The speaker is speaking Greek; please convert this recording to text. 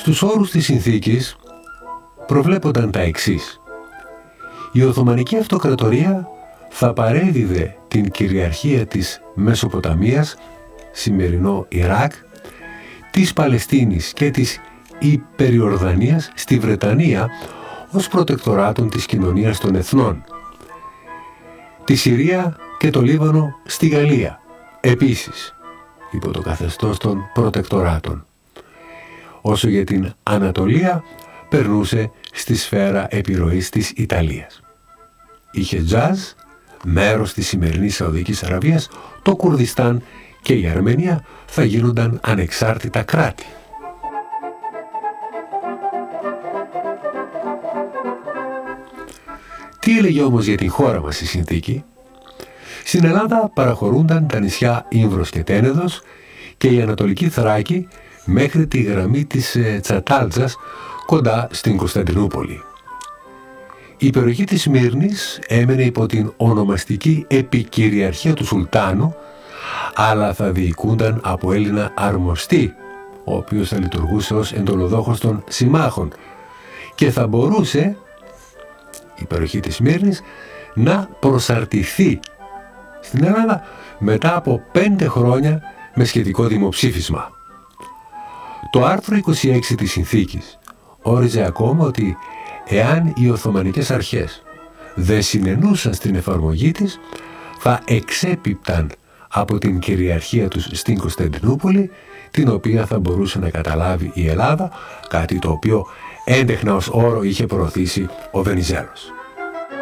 Στους όρους της συνθήκης προβλέπονταν τα εξής. Η Οθωμανική Αυτοκρατορία θα παρέδιδε την κυριαρχία της Μεσοποταμίας, σημερινό Ιράκ, της Παλαιστίνης και της Υπεριορδανίας στη Βρετανία ως προτεκτοράτων της κοινωνίας των εθνών, τη Συρία και το Λίβανο στη Γαλλία, επίσης υπό το καθεστώς των προτεκτοράτων. Όσο για την Ανατολία περνούσε στη σφαίρα επιρροής της Ιταλίας. Η Χετζάζ, μέρος της σημερινής Σαουδικής Αραβίας, το Κουρδιστάν και η Αρμενία θα γίνονταν ανεξάρτητα κράτη. Τι έλεγε όμως για την χώρα μας η συνθήκη? Στην Ελλάδα παραχωρούνταν τα νησιά Ήμβρος και Τένεδος και η Ανατολική Θράκη μέχρι τη γραμμή της Τσατάλτζας κοντά στην Κωνσταντινούπολη. Η περιοχή της Σμύρνης έμενε υπό την ονομαστική επικυριαρχία του Σουλτάνου, αλλά θα διοικούνταν από Έλληνα αρμοστή, ο οποίος θα λειτουργούσε ως εντολοδόχος των συμμάχων και θα μπορούσε η περιοχή της Σμύρνης να προσαρτηθεί στην Ελλάδα μετά από 5 χρόνια με σχετικό δημοψήφισμα. Το άρθρο 26 της συνθήκης όριζε ακόμα ότι εάν οι Οθωμανικές αρχές δεν συνενούσαν στην εφαρμογή της, θα εξέπιπταν από την κυριαρχία τους στην Κωνσταντινούπολη, την οποία θα μπορούσε να καταλάβει η Ελλάδα, κάτι το οποίο έντεχνα ως όρο είχε προωθήσει ο Βενιζέλος.